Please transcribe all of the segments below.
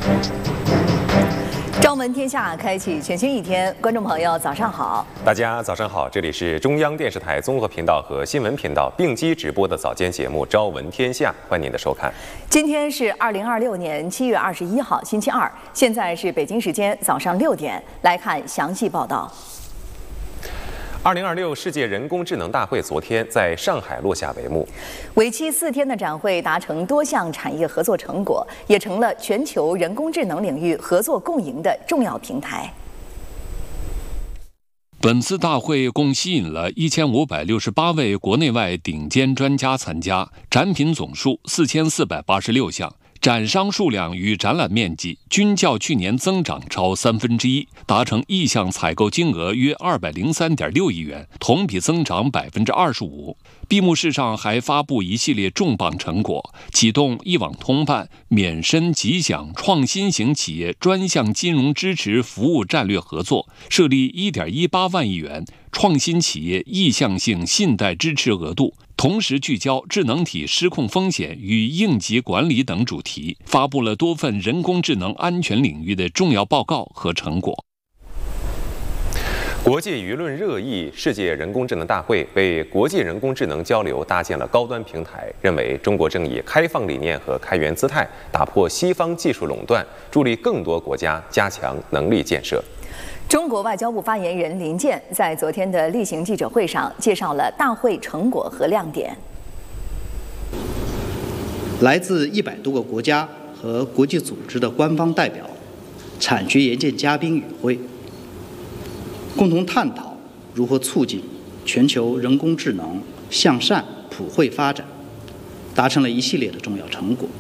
朝闻天下，开启全新一天。观众朋友，早上好！ 大家早上好，这里是中央电视台综合频道和新闻频道并机直播的早间节目《朝闻天下》，欢迎您的收看。 今天是2026年7月21号，星期二，现在是北京时间早上6点，来看详细报道。 2026世界人工智能大会昨天在上海落下帷幕， 为期4天的展会达成多项产业合作成果，也成了全球人工智能领域合作共赢的重要平台。 本次大会共吸引了1568位国内外顶尖专家参加，展品总数4486项。展商数量与展览面积均较去年增长超1/3，达成意向采购金额约203.6亿元，同比增长25%。闭幕式上还发布一系列重磅成果，启动一网通办、免申即享创新型企业专项金融支持服务战略合作，设立1.18万亿元创新企业意向性信贷支持额度。同时聚焦智能体失控风险与应急管理等主题，发布了多份人工智能安全领域的重要报告和成果。 国际舆论热议，世界人工智能大会为国际人工智能交流搭建了高端平台，认为中国正以开放理念和开源姿态打破西方技术垄断，助力更多国家加强能力建设。 中国外交部发言人林健在昨天的例行记者会上介绍了大会成果和亮点。 来自100多个国家和国际组织的官方代表、产学研界嘉宾与会，共同探讨如何促进全球人工智能向善普惠发展，达成了一系列的重要成果。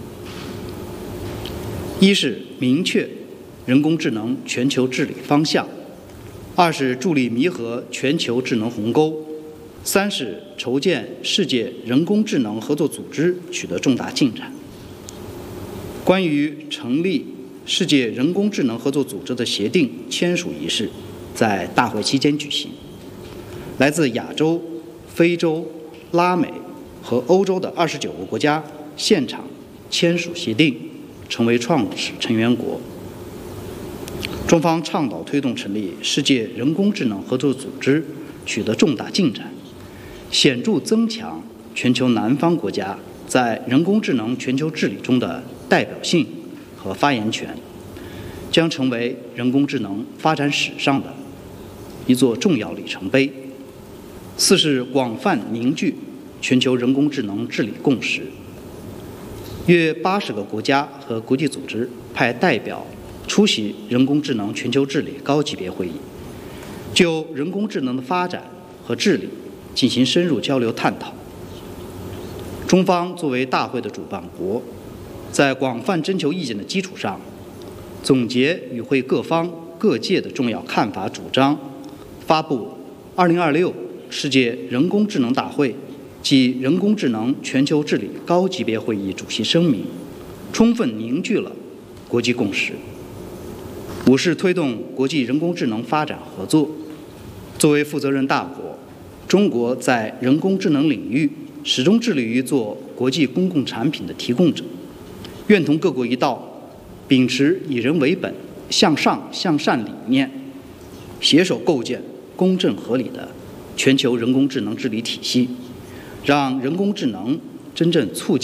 一是明确人工智能全球治理方向，二是助力弥合全球智能鸿沟，三是筹建世界人工智能合作组织取得重大进展。关于成立世界人工智能合作组织的协定签署仪式在大会期间举行，来自亚洲、非洲、拉美和欧洲的29个国家现场签署协定，成为创始成员国。中方倡导推动成立世界人工智能合作组织取得重大进展，显著增强全球南方国家在人工智能全球治理中的代表性和发言权，将成为人工智能发展史上的一座重要里程碑。四是广泛凝聚全球人工智能治理共识，约80个国家和国际组织派代表出席人工智能全球治理高级别会议，就人工智能的发展和治理进行深入交流探讨。中方作为大会的主办国，在广泛征求意见的基础上，总结与会各方各界的重要看法主张，发布2026世界人工智能大会暨人工智能全球治理高级别会议主席声明，充分凝聚了国际共识。五是推动国际人工智能发展合作。作为负责任大国，中国在人工智能领域始终致力于做国际公共产品的提供者，愿同各国一道，秉持以人为本、向上向善理念，携手构建公正合理的全球人工智能治理体系，让人工智能真正促进